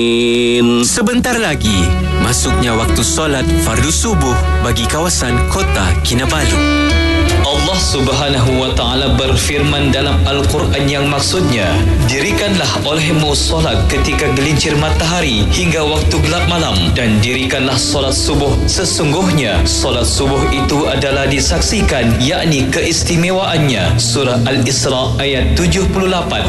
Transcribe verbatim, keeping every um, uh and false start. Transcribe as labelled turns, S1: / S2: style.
S1: Sebentar lagi, masuknya waktu solat fardu subuh bagi kawasan Kota Kinabalu.
S2: Allah Subhanahu wa Ta'ala berfirman dalam Al-Quran yang maksudnya, dirikanlah olehmu solat ketika gelincir matahari hingga waktu gelap malam, dan dirikanlah solat subuh. Sesungguhnya solat subuh itu adalah disaksikan, yakni keistimewaannya. Surah Al-Isra ayat tujuh puluh lapan.